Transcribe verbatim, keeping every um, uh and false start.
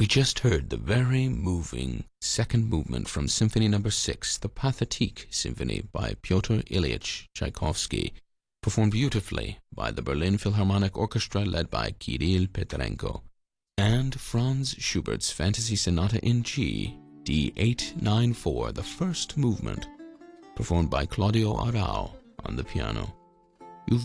We just heard the very moving second movement from Symphony Number Six, the Pathétique Symphony by Pyotr Ilyich Tchaikovsky, performed beautifully by the Berlin Philharmonic Orchestra led by Kirill Petrenko, and Franz Schubert's Fantasy Sonata in G, D eight nine four, the first movement, performed by Claudio Arrau on the piano.